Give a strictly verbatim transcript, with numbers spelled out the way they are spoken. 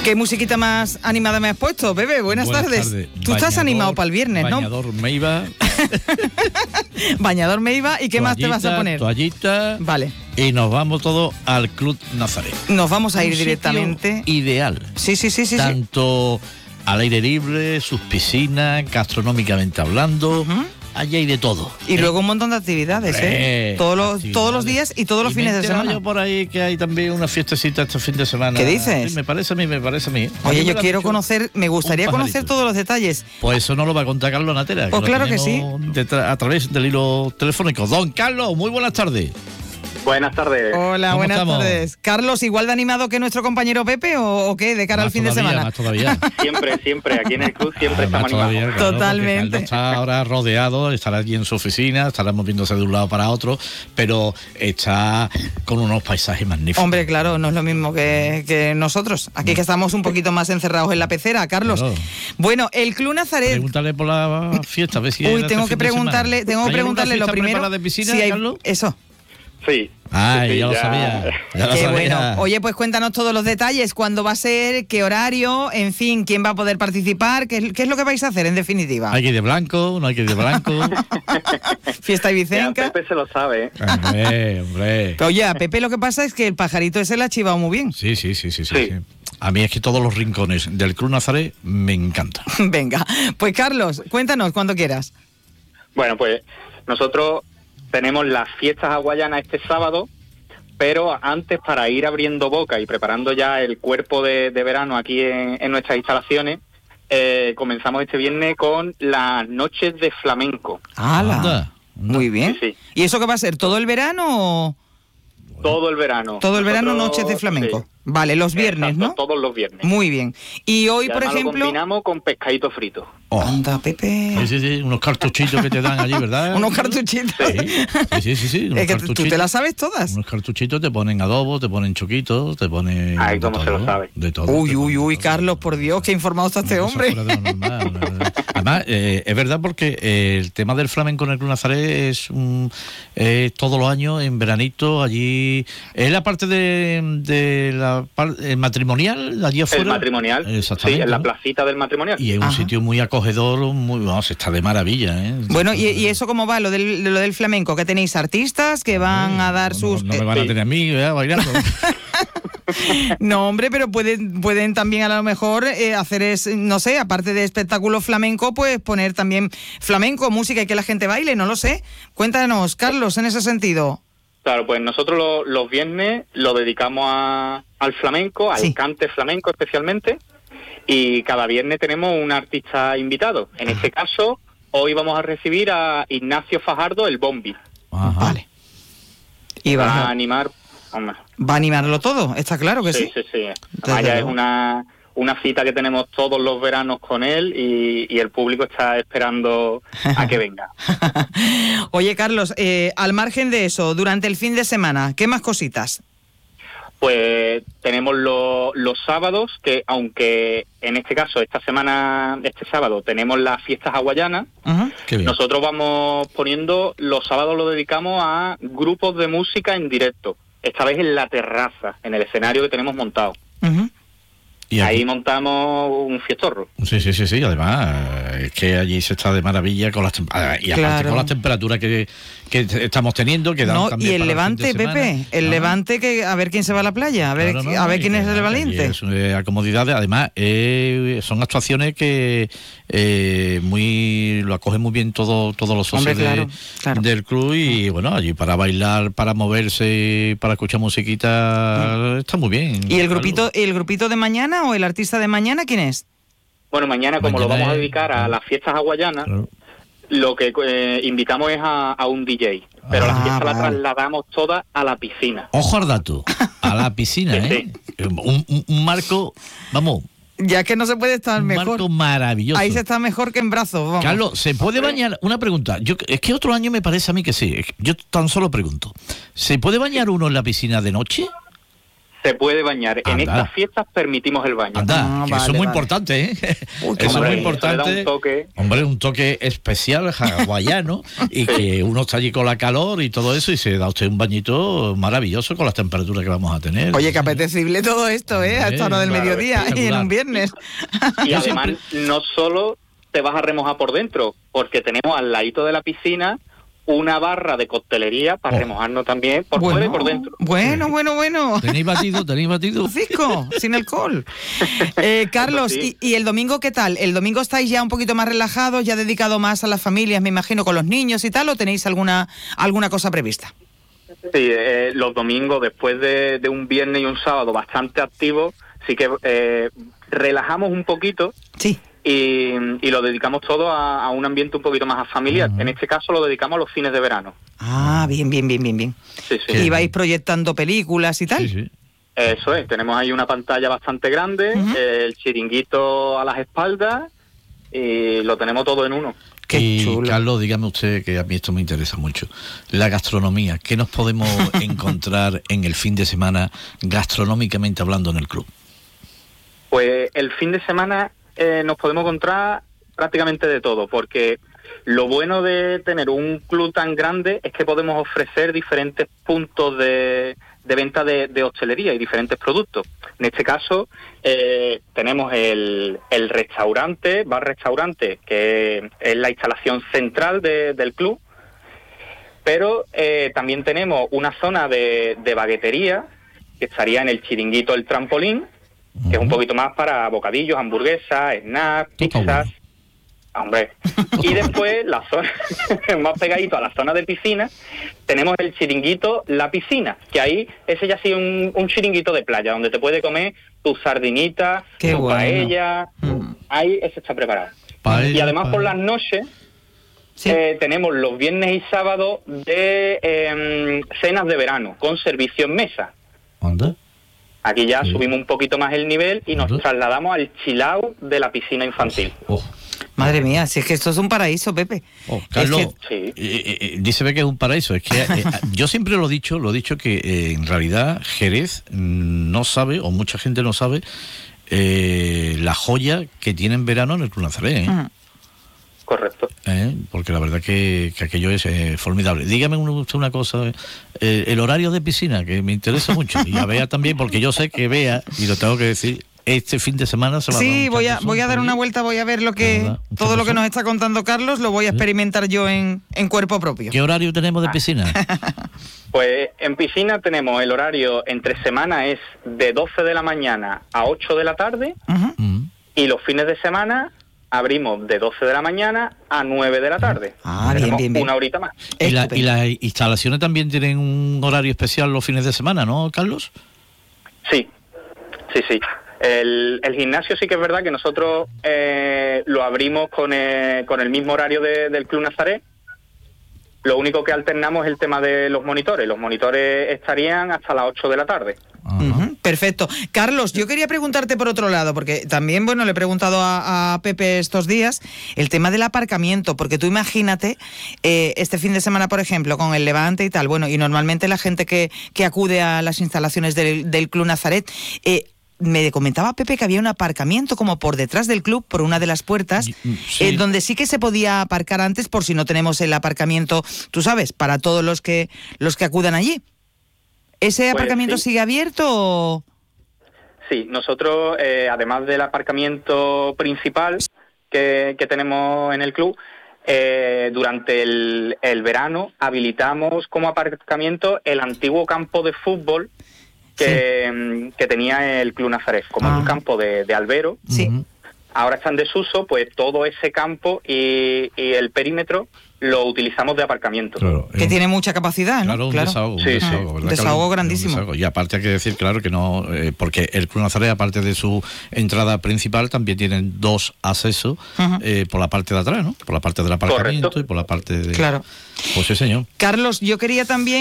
¿Qué musiquita más animada me has puesto, Pepe? Buenas, Buenas tardes. tardes. Tú Bañador, estás animado para el viernes, ¿no? Bañador Meiva. Bañador Meiva. ¿Y qué toallita, más te vas a poner? Toallita. Vale. Y nos vamos todos al Club Nazaret. Nos vamos a ir Un directamente. Ideal. Sí, sí, sí, sí. Tanto sí. al aire libre, sus piscinas, gastronómicamente hablando. Uh-huh. Allí hay de todo. Y ¿eh? luego un montón de actividades, ¿eh? ¿eh? Todos los, actividades. todos los días y todos los y fines de semana. Yo por ahí que hay también una fiestecita este fin de semana. ¿Qué dices? Sí, me parece a mí, me parece a mí. Oye, a mí yo quiero conocer, me gustaría conocer todos los detalles. Pues eso no lo va a contar Carlos Natera. Pues que claro que sí. Tra- a través del hilo telefónico. Don Carlos, muy buenas tardes. Buenas tardes. Hola, buenas estamos? tardes. Carlos, ¿igual de animado que nuestro compañero Pepe o, o qué, de cara más al fin todavía, de semana? Más todavía. Siempre, siempre, aquí en el club siempre ah, estamos animados. Claro, totalmente. Carlos está ahora rodeado, estará allí en su oficina, estará moviéndose de un lado para otro, pero está con unos paisajes magníficos. Hombre, claro, no es lo mismo que, que nosotros. Aquí que estamos un poquito más encerrados en la pecera, Carlos. Claro. Bueno, el Club Nazaret... Pregúntale por la fiesta, a ver si Uy, tengo que preguntarle, tengo que preguntarle lo primero. De piscina, si hay, Carlos? Eso. Sí. Ay, sí, ya, ya lo sabía. Ya lo qué sabía. bueno. Oye, pues cuéntanos todos los detalles, cuándo va a ser, qué horario, en fin, quién va a poder participar, qué, qué es lo que vais a hacer en definitiva. Hay que ir de blanco, no hay que ir de blanco. Fiesta ibicenca. Ya, Pepe se lo sabe. Hombre, hombre. Pero oye, a Pepe lo que pasa es que el pajarito ese le ha chivado muy bien. Sí, sí, sí, sí, sí, sí. sí. A mí es que todos los rincones del Club Nazaret me encantan. Venga, pues Carlos, cuéntanos cuando quieras. Bueno, pues nosotros tenemos las fiestas hawaianas este sábado, pero antes, para ir abriendo boca y preparando ya el cuerpo de, de verano aquí en, en nuestras instalaciones, eh, comenzamos este viernes con las noches de flamenco. ¡Hala! Anda, muy bien. Sí, sí. ¿Y eso qué va a ser? ¿Todo el verano o...? Todo el verano. Todo el verano, Nosotros, noches de flamenco. Sí. Vale, los viernes, Exacto, ¿no? Todos los viernes. Muy bien. Y hoy, y por ejemplo... lo combinamos con pescadito frito. Oh. Anda, Pepe. Sí, sí, sí, unos cartuchitos que te dan allí, ¿verdad? Unos cartuchitos. Sí, sí, sí, sí, sí unos es que tú te las sabes todas. Unos cartuchitos te ponen adobo, te ponen choquitos, te ponen... Ay, cómo se lo sabe. De todo. Uy, uy, uy, Carlos, por Dios, qué informado está este hombre. Normal, además, eh, es verdad porque eh, el tema del flamenco en el Club Nazaret es un, eh, todos los años, en veranito, allí... Es la parte de, de la parte matrimonial, allí afuera. El matrimonial, exactamente, sí, en la ¿no? placita del matrimonial. Y es un Ajá. sitio muy acogedor, muy, vamos, está de maravilla, ¿eh? Bueno, ¿y, y eso cómo va, lo del, lo del flamenco? ¿Que tenéis artistas que van a dar no, sus...? No, no me van a tener a mí, ¿eh? Bailando. No, hombre, pero pueden, pueden también a lo mejor eh, hacer, es, no sé, aparte de espectáculo flamenco, pues poner también flamenco, música y que la gente baile, no lo sé. Cuéntanos, Carlos, en ese sentido. Claro, pues nosotros lo, los viernes lo dedicamos a, al flamenco, al Sí. cante flamenco especialmente, y cada viernes tenemos un artista invitado. En este caso, hoy vamos a recibir a Ignacio Fajardo, el Bombi. Ajá. Vale. Y Va va, a animar... Hombre, va a animarlo todo, está claro que sí. sí, sí, sí. Además, ya es una, una cita que tenemos todos los veranos con él y, y el público está esperando a que venga. Oye, Carlos, eh, al margen de eso, durante el fin de semana, ¿qué más cositas? Pues tenemos lo, los sábados, que aunque en este caso, esta semana, este sábado, tenemos las fiestas hawaianas, Uh-huh. Qué bien. nosotros vamos poniendo, los sábados lo dedicamos a grupos de música en directo. Esta vez en la terraza, en el escenario que tenemos montado. Uh-huh. Y aquí- Ahí montamos un fiestorro. Sí, sí, sí, sí, además es que allí se está de maravilla con las tem- y aparte Claro. con las temperaturas que, que estamos teniendo, que dan No, también y el para Levante, fin de semana. Pepe, el No, Levante, que a ver quién se va a la playa, a ver, claro, no, a ver y quién que es el nada, que valiente. allí es, eh, a comodidades, además eh, son actuaciones que eh, muy lo acogen muy bien todo, todos los socios Hombre, claro, de- claro. del club y bueno, allí para bailar, para moverse, para escuchar musiquita, está muy bien. ¿Y el Carlos. grupito, el grupito de mañana o el artista de mañana quién es? Bueno, mañana, como lo Mañana vamos a es- dedicar a las fiestas hawaianas, Claro. lo que eh, invitamos es a, a un D J. Pero Ah, la fiesta vale. la trasladamos toda a la piscina. Ojo al dato, a la piscina, ¿eh? Un, un- un marco, vamos, Ya que no se puede estar un mejor. marco maravilloso. Ahí se está mejor que en brazos, vamos. Carlos, ¿se puede bañar? Una pregunta. Yo, es que otro año me parece a mí que sí. Yo tan solo pregunto. ¿Se puede bañar uno en la piscina de noche? se puede bañar. Anda. En estas fiestas permitimos el baño. Anda, Ah, que vale, eso es muy vale. importante, ¿eh? Uy, qué Eso es muy Hombre, importante. eso le da un toque. Hombre, un toque especial hawaiano y que uno está allí con la calor y todo eso y se da usted un bañito maravilloso con las temperaturas que vamos a tener. Oye, qué apetecible todo esto, ¿eh? A esta hora del Claro, mediodía y en espectacular. un viernes. Y Yo además siempre- no solo te vas a remojar por dentro, porque tenemos al ladito de la piscina una barra de coctelería para Oh. remojarnos también por fuera y por dentro. Bueno, bueno, bueno. ¿Tenéis batido? ¿Tenéis batido? Francisco, sin alcohol. Eh, Carlos, Sí. y, ¿y el domingo qué tal? ¿El domingo estáis ya un poquito más relajados, ya dedicado más a las familias, me imagino, con los niños y tal, o tenéis alguna, alguna cosa prevista? Sí, eh, los domingos, después de, de un viernes y un sábado bastante activos, sí que eh, relajamos un poquito Sí. y, y lo dedicamos todo a, a un ambiente un poquito más familiar. Ujú. En este caso lo dedicamos a los fines de verano. Ah, bien, bien, bien, bien, bien. Sí, sí. ¿Y vais proyectando películas y tal? Sí, sí. Eso es, tenemos ahí una pantalla bastante grande, Ujú. eh, el chiringuito a las espaldas y lo tenemos todo en uno. Qué y chulo. Carlos, dígame usted, que a mí esto me interesa mucho. La gastronomía, ¿qué nos podemos encontrar en el fin de semana gastronómicamente hablando en el club? Pues el fin de semana eh, nos podemos encontrar prácticamente de todo, porque lo bueno de tener un club tan grande es que podemos ofrecer diferentes puntos de, de venta de, de hostelería y diferentes productos. En este caso eh, tenemos el, el restaurante, bar-restaurante, que es la instalación central de- del club, pero eh, también tenemos una zona de, de baguetería, que estaría en el chiringuito El Trampolín, que es un poquito más para bocadillos, hamburguesas, snacks, Todo está pizzas. bueno. Hombre. Y después, la zona más pegadito a la zona de piscina, tenemos el chiringuito La Piscina, que ahí ese ya sí es un, un chiringuito de playa, donde te puede comer tus sardinitas, Qué tu bueno. paella. Mm. Ahí ese está preparado. Paella, y además por paella. las noches Sí. eh, tenemos los viernes y sábados de eh, cenas de verano, con servicio en mesa. ¿Anda? Aquí ya Sí. subimos un poquito más el nivel y nos Claro. trasladamos al chill out de la piscina infantil. Oh, Madre mía, si es que esto es un paraíso, Pepe. oh, Es Carlos, que- Sí. eh, eh, eh, díceme que es un paraíso. Es que eh, yo siempre lo he dicho, lo he dicho que eh, en realidad Jerez mm, no sabe, o mucha gente no sabe, eh, la joya que tiene en verano en el Club Nazaret, ¿eh? Mm. Correcto. ¿Eh? Porque la verdad que, que aquello es eh, formidable. Dígame una, usted una cosa, eh, el horario de piscina, que me interesa mucho, y a Bea también, porque yo sé que Bea, y lo tengo que decir, este fin de semana se va a dar Sí, un voy a, chapuzón voy a dar por una allí. vuelta, voy a ver lo que ¿Verdad? Un todo lo que chapuzón. nos está contando Carlos, lo voy a experimentar yo en, en cuerpo propio. ¿Qué horario tenemos de piscina? Pues en piscina tenemos el horario entre semana es de doce de la mañana a ocho de la tarde Ujú. Mm. y los fines de semana abrimos de doce de la mañana a nueve de la tarde. Ah, bien, Tenemos bien, bien. una horita más. Y, la- Estupendo. y las instalaciones también tienen un horario especial los fines de semana, ¿no, Carlos? Sí, sí, sí. El, el gimnasio sí que es verdad que nosotros eh, lo abrimos con el, con el mismo horario de- del Club Nazaret. Lo único que alternamos es el tema de los monitores. Los monitores estarían hasta las ocho de la tarde. Ajá. Ujú, perfecto. Carlos, yo quería preguntarte por otro lado, porque también, bueno, le he preguntado a, a Pepe estos días el tema del aparcamiento, porque tú imagínate eh, este fin de semana, por ejemplo, con el Levante y tal, bueno, y normalmente la gente que, que acude a las instalaciones del, del Club Nazaret, eh, me comentaba Pepe que había un aparcamiento como por detrás del club, por una de las puertas, Y- sí. eh, donde sí que se podía aparcar antes por si no tenemos el aparcamiento, tú sabes, para todos los que los que acudan allí. ¿Ese Pues aparcamiento sí. sigue abierto o...? Sí, nosotros, eh, además del aparcamiento principal que, que tenemos en el club, eh, durante el, el verano habilitamos como aparcamiento el antiguo campo de fútbol que, mm, que tenía el Club Nazaret, como Ah. un campo de, de albero. Sí. Ujú. Ahora está en desuso, pues todo ese campo y, y el perímetro lo utilizamos de aparcamiento. Claro, Que es- tiene mucha capacidad, ¿no? Claro, un desahogo, un Sí, sí. desahogo, ¿verdad, Un desahogo Carlos? grandísimo. Un desahogo. Y aparte hay que decir, claro, que no, eh, porque el Club Nazaret, aparte de su entrada principal, también tienen dos accesos Ujú. eh, por la parte de atrás, ¿no? Por la parte del aparcamiento Correcto. y por la parte de... Claro. Pues sí, señor. Carlos, yo quería también